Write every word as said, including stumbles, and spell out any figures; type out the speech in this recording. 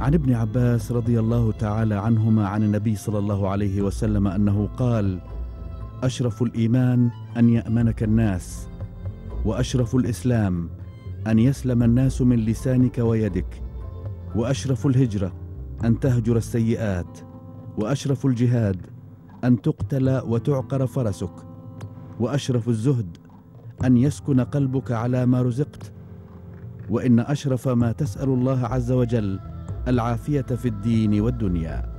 عن ابن عباس رضي الله تعالى عنهما عن النبي صلى الله عليه وسلم أنه قال: أشرف الإيمان أن يأمنك الناس، وأشرف الإسلام أن يسلم الناس من لسانك ويدك، وأشرف الهجرة أن تهجر السيئات، وأشرف الجهاد أن تقتل وتعقر فرسك، وأشرف الزهد أن يسكن قلبك على ما رزقت، وإن أشرف ما تسأل الله عز وجل العافية في الدين والدنيا.